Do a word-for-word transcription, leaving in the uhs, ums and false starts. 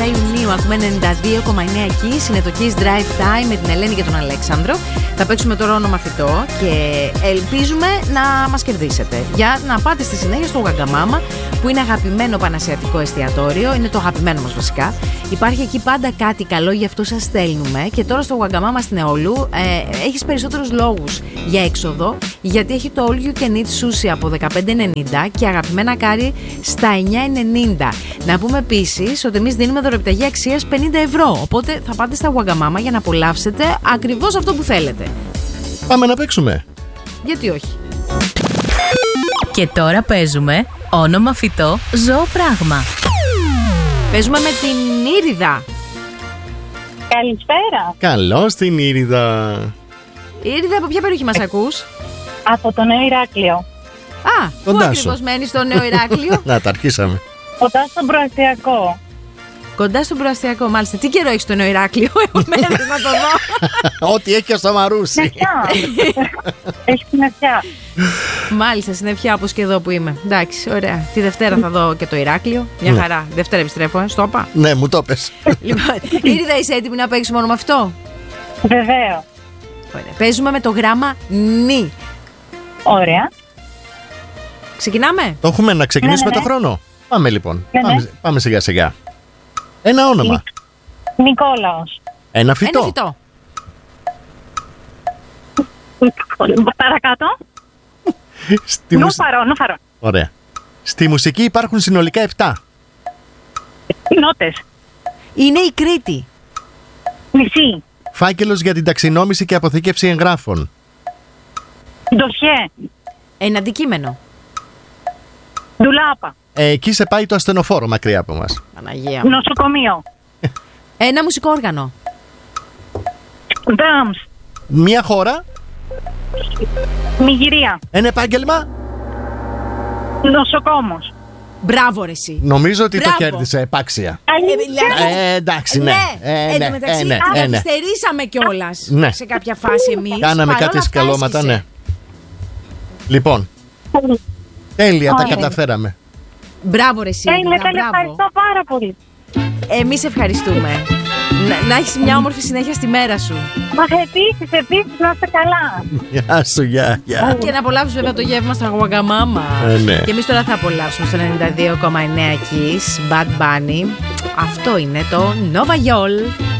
δεκαεπτά Ιουνίου. Ακούμε ενενήντα δύο κόμμα εννέα Kiss. Είναι το Kiss Drive Time με την Ελένη και τον Αλέξανδρο. Θα παίξουμε τώρα όνομα φυτό και ελπίζουμε να μας κερδίσετε. Για να πάτε στη συνέχεια στο Γαγκαμάμα, που είναι αγαπημένο πανασιατικό εστιατόριο. Είναι το αγαπημένο μας βασικά. Υπάρχει εκεί πάντα κάτι καλό, γι' αυτό σας στέλνουμε. Και τώρα στο Γαγκαμάμα στην Εόλου ε, έχεις περισσότερους λόγους για έξοδο, γιατί έχει το All You Can Eat Sushi από δεκαπέντε ενενήντα και αγαπημένα κάρι στα εννιά ενενήντα. Να πούμε επίσης ότι εμείς δίνουμε δωρεπιταγή αξίας πενήντα ευρώ. Οπότε θα πάτε στα Γουαγκαμάμα για να απολαύσετε ακριβώς αυτό που θέλετε. Πάμε να παίξουμε. Γιατί όχι. Και τώρα παίζουμε όνομα φυτό, ζώο, πράγμα. Παίζουμε με την Ήριδα. Καλησπέρα. Καλώς την Ήριδα. Ήριδα, από ποια περιοχή μας ακούς? Από το Νέο Ηράκλειο. Α, πού Κοντά ακριβώς σου. μένεις στο Νέο Ηράκλειο? Να, τα αρχίσαμε. Κοντά στον Προαστιακό. Κοντά στον Προαστιακό, μάλιστα. Τι καιρό έχει στο Νέο Ηράκλειο? Έχω μέρες να το δω. Ό,τι έχει στο Μαρούσι. Συννεφιά. Έχει συννεφιά. Μάλιστα, συννεφιά όπως και εδώ που είμαι. Εντάξει, ωραία. Τη Δευτέρα θα δω και το Ηράκλειο. Μια χαρά. Δευτέρα επιστρέφω, ε. Στο είπα. Ναι, μου το πες. Λοιπόν, Ήριδα, είσαι έτοιμη να παίξουμε όνομα αυτό? Βεβαίω. Ωραία. Παίζουμε με το γράμμα νι. Ωραία. Ξεκινάμε. Το έχουμε να ξεκινήσουμε Ναι, ναι, το χρόνο. Πάμε λοιπόν. Ναι, ναι. Πάμε, πάμε σιγά σιγά. Ένα όνομα. Νικόλαος. Ένα φυτό. Ένα φυτό. Παρακάτω. Στη μουσ- Νούφαρο, νούφαρο. Ωραία. Στη μουσική υπάρχουν συνολικά επτά. Νότες. Είναι η Κρήτη. Νησί. Φάκελος για την ταξινόμηση και αποθήκευση εγγράφων. Ντοσιέ. Ένα αντικείμενο. Ντουλάπα. Ε, εκεί σε πάει το ασθενοφόρο μακριά από μας. Παναγία. Νοσοκομείο. Ένα μουσικό όργανο. Drums. Μια χώρα. Νιγηρία. Ένα επάγγελμα. Νοσοκόμος. Μπράβο, ρε εσύ. Νομίζω ότι Μπράβο. το κέρδισε επάξια. Αλήθεια. Ε, εντάξει, ναι. Ναι, Ε, εν ναι, τω μεταξύ, ε, ναι, ε, ναι. καθυστερήσαμε κιόλας Ναι. σε κάποια φάση εμείς. Κάναμε Παρόλα κάτι αυτά σκαλώματα, έσχισε. ναι. Λοιπόν, τέλεια, τα Ωραία. καταφέραμε. Μπράβο, ρε εσύ. Τέλεια, Ήριδα, τέλεια. μπράβο. Ευχαριστώ πάρα πολύ. Εμείς ευχαριστούμε. Να, να έχεις μια όμορφη συνέχεια στη μέρα σου. Μα επίσης, επίσης, να είστε καλά. Γεια σου, γεια, γεια. Και να απολαύσεις βέβαια το γεύμα στα Γουαγκαμάμα. Ε, ναι. Και εμείς τώρα θα απολαύσουμε στο ενενήντα δύο κόμμα εννέα Kiss Bad Bunny. Αυτό είναι το Nova Yol.